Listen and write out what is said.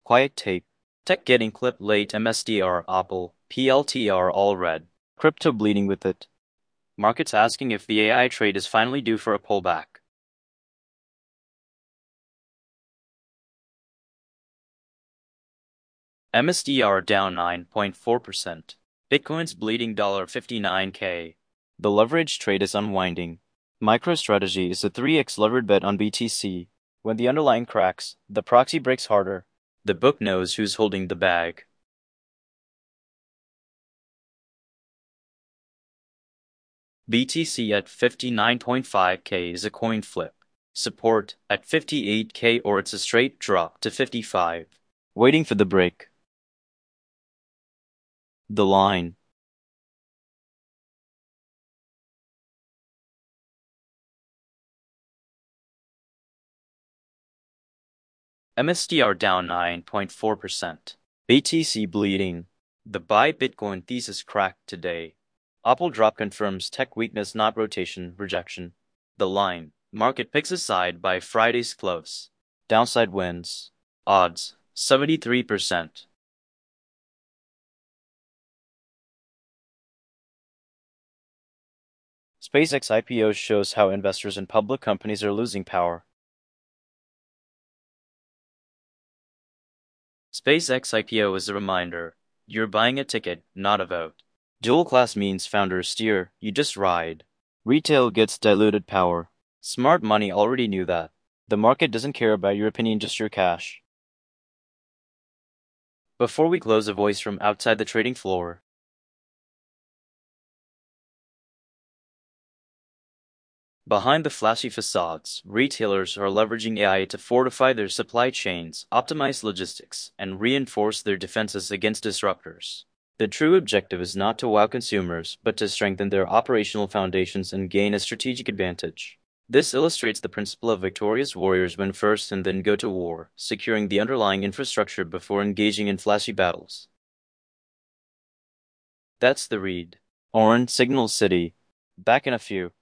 Quiet tape. Tech getting clipped late MSDR Apple, PLTR all red. Crypto bleeding with it. Markets asking if the AI trade is finally due for a pullback. MSDR down 9.4%. Bitcoin's bleeding $59K. The leverage trade is unwinding. MicroStrategy is a 3x levered bet on BTC. When the underlying cracks, the proxy breaks harder. The book knows who's holding the bag. BTC at 59.5K is a coin flip. Support at 58K or it's a straight drop to 55. Waiting for the break. The line. MSDR down 9.4%. BTC bleeding. The buy Bitcoin thesis cracked today. Apple drop confirms tech weakness, not rotation, rejection. The line. Market picks a side by Friday's close. Downside wins. Odds 73%. SpaceX IPO shows how investors in public companies are losing power. SpaceX IPO is a reminder. You're buying a ticket, not a vote. Dual class means founders steer, you just ride. Retail gets diluted power. Smart money already knew that. The market doesn't care about your opinion, just your cash. Before we close, a voice from outside the trading floor. Behind the flashy facades, retailers are leveraging AI to fortify their supply chains, optimize logistics, and reinforce their defenses against disruptors. The true objective is not to wow consumers, but to strengthen their operational foundations and gain a strategic advantage. This illustrates the principle of victorious warriors win first and then go to war, securing the underlying infrastructure before engaging in flashy battles. That's the read. Oren, Signal City. Back in a few.